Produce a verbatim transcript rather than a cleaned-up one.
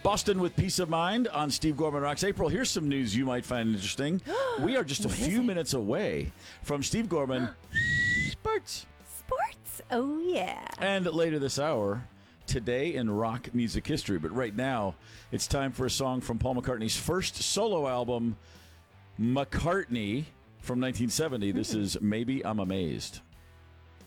Boston with Peace of Mind on Steve Gorman Rocks. April, here's some news you might find interesting. We are just a few minutes away from Steve Gorman Sports. Sports? Oh, yeah. And later this hour, today in rock music history. But right now, it's time for a song from Paul McCartney's first solo album, McCartney, from nineteen seventy. This is Maybe I'm Amazed.